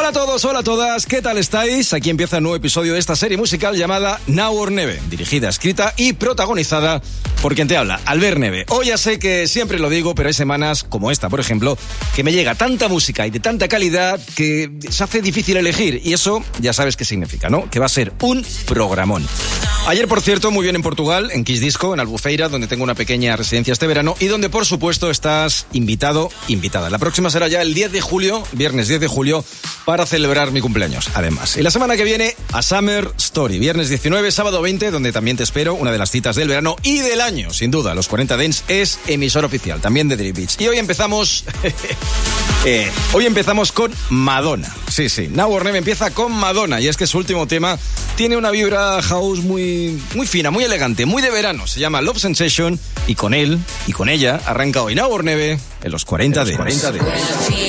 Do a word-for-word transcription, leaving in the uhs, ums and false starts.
Hola a todos, hola a todas, ¿qué tal estáis? Aquí empieza un nuevo episodio de esta serie musical llamada Now or Never, dirigida, escrita y protagonizada por quien te habla, Albert Neve. Hoy ya sé que siempre lo digo, pero hay semanas como esta, por ejemplo, que me llega tanta música y de tanta calidad que se hace difícil elegir, y eso ya sabes qué significa, ¿no? Que va a ser un programón. Ayer, por cierto, muy bien en Portugal, en Kiss Disco, en Albufeira, donde tengo una pequeña residencia este verano y donde, por supuesto, estás invitado, invitada. La próxima será ya el diez de julio, viernes diez de julio, para celebrar mi cumpleaños, además. Y la semana que viene, a Summer Story, viernes diecinueve, sábado veinte, donde también te espero, una de las citas del verano y del año, sin duda. Los cuarenta Dance es emisor oficial, también de Drip Beach. Y hoy empezamos... eh, hoy empezamos con Madonna. Sí, sí, Now or Never empieza con Madonna, y es que su último tema tiene una vibra house muy, muy fina, muy elegante, muy de verano. Se llama Love Sensation, y con él, y con ella, arranca hoy Now or Never en los cuarenta Dance.